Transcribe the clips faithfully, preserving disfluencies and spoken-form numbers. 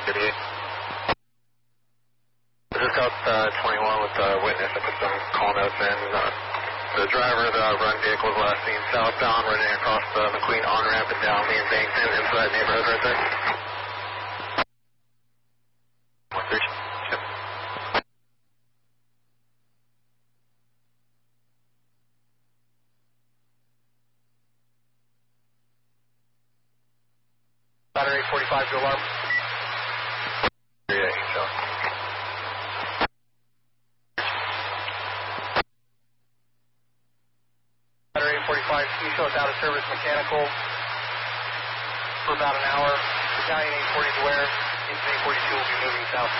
thirty-eight. I just got uh, twenty-one with the witness. I put some call notes in. Uh, the driver of the run vehicle was last seen southbound, running across the McQueen on-ramp and down Main Bankton into that neighborhood right there. one three. Yep. Battery forty-five to alarm. Yeah, so. Battery forty-five, Keyshaw is out of service mechanical for about an hour. Battalion eight forty is aware. Engine eight forty-two will be moving south.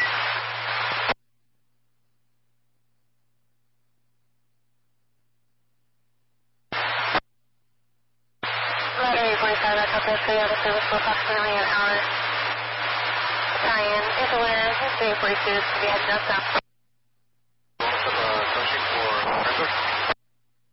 Battery forty-five, that's up there, so out of service for approximately an hour. Battalion is aware. Engine eight forty-two is to be heading up south. Some uh, searching for Spencer.